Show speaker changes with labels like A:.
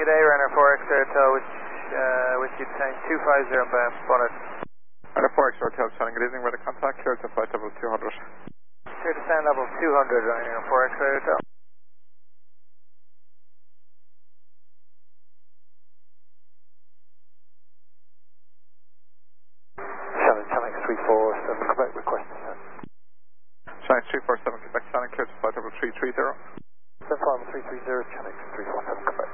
A: good day, runner 4X Hotel with you time 250 bound, spotted.
B: Runner 4X Hotel, Shannon, good evening, weather contact, clear to flight level 200.
A: Clear to stand level 200, runner 4X Hotel.
C: Shannon, Channel 347, Quebec request.
B: Shannon 347, Quebec, Shannon, clear to flight level 330.
C: 75330, Channel 347, Quebec.